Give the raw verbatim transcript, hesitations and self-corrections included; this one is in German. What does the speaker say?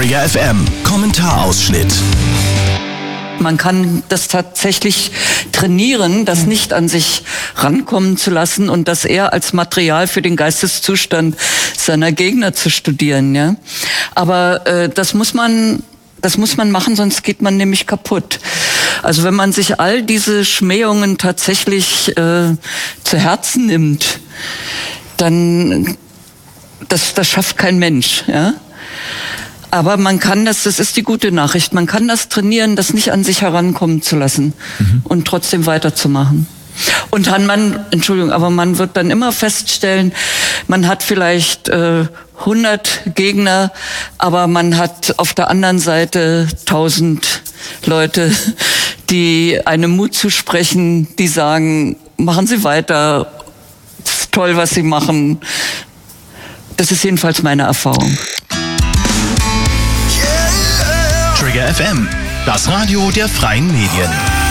Trigger F M, Kommentarausschnitt. Man kann das tatsächlich trainieren, das nicht an sich rankommen zu lassen und das eher als Material für den Geisteszustand seiner Gegner zu studieren. Ja? Aber äh, das muss man, das muss man machen, sonst geht man nämlich kaputt. Also wenn man sich all diese Schmähungen tatsächlich äh, zu Herzen nimmt, dann das, das schafft kein Mensch. Ja? Aber man kann das, das ist die gute Nachricht, man kann das trainieren, das nicht an sich herankommen zu lassen mhm. und trotzdem weiterzumachen. Und dann man, Entschuldigung, aber man wird dann immer feststellen, man hat vielleicht äh, hundert Gegner, aber man hat auf der anderen Seite tausend Leute, die einem Mut zusprechen, die sagen, machen Sie weiter, das ist toll, was Sie machen. Das ist jedenfalls meine Erfahrung. Trigger F M, das Radio der freien Medien.